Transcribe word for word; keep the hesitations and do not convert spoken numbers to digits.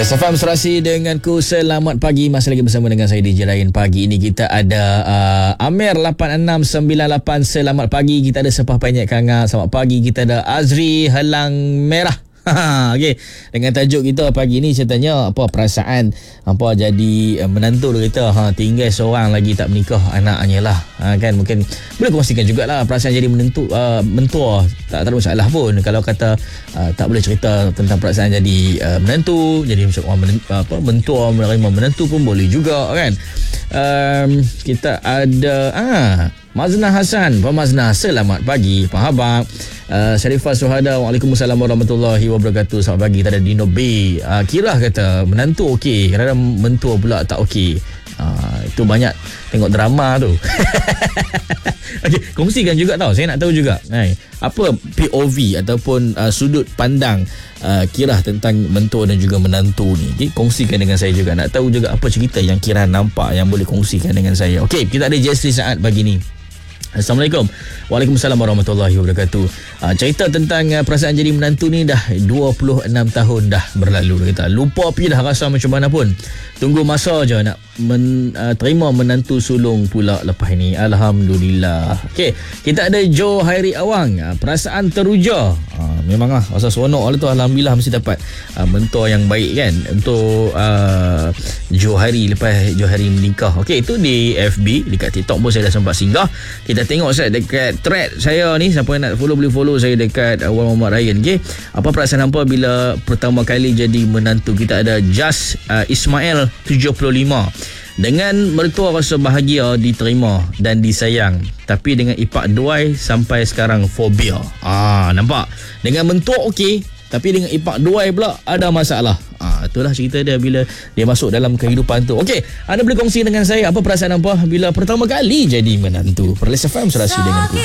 Perlis F M serasi denganku. Selamat pagi. Masih lagi bersama dengan saya D J Ryan. Pagi ini kita ada uh, Amir lapan enam sembilan lapan. Selamat pagi. Kita ada Sepah Penyek Kanga. Selamat pagi. Kita ada Azri Helang Merah. Okey, dengan tajuk kita pagi ni ceritanya apa perasaan apa jadi uh, menantu kita, ha, tinggal seorang lagi tak menikah anaknya lah, ha, kan mungkin boleh kongsikan jugalah perasaan jadi menentu uh, mentua. Tak, tak ada masalah pun kalau kata uh, tak boleh cerita tentang perasaan jadi uh, menantu, jadi macam orang menentu, apa mentua menerima menantu pun boleh juga kan. Um, kita ada ah Mazna Hasan. Pak Mazna, selamat pagi. Pak Habak. Uh, Syarifah Suhada, Waalaikumsalam warahmatullahi wabarakatuh. Selamat pagi. Tadi Dino B. Uh, Kira kata menantu okey, kadang-kadang mentua pula tak okey. Uh, itu banyak tengok drama tu. Okey, kongsikan juga tau. Saya nak tahu juga. Hai, apa P O V ataupun uh, sudut pandang uh, Kira tentang mentua dan juga menantu ni. Okay, kongsikan dengan saya juga. Nak tahu juga apa cerita yang Kira nampak yang boleh kongsikan dengan saya. Okey, kita ada Jesri Saad pagi ni. Assalamualaikum. Waalaikumsalam warahmatullahi wabarakatuh. Uh, cerita tentang uh, perasaan jadi menantu ni dah dua puluh enam tahun dah berlalu kita. Lupa pi dah rasa macam mana pun. Tunggu masa je nak men, uh, terima menantu sulung pula lepas ini. Alhamdulillah. Okey, kita ada Jo Hairi Awang. Uh, perasaan teruja. Uh, memanglah rasa seronok lah tu. Alhamdulillah mesti dapat uh, mentor yang baik kan untuk uh, Jo Hairi lepas Jo Hairi menikah. Okey, itu di F B, dekat TikTok pun saya dah sempat singgah. Kita tengok saya dekat thread saya ni, siapa yang nak follow boleh follow saya dekat Wan Muhammad Ryan. Okay, apa perasaan hampa bila pertama kali jadi menantu? Kita ada Jas uh, Ismail tujuh puluh lima. Dengan mertua rasa bahagia diterima dan disayang, tapi dengan ipak duai sampai sekarang fobia. Ah, nampak? Dengan mentua okey, tapi dengan ipak duai pula ada masalah. Ah, itulah cerita dia bila dia masuk dalam kehidupan tu. Okey, anda boleh kongsi dengan saya apa perasaan hampa bila pertama kali jadi menantu. Perlis F M serasi denganku.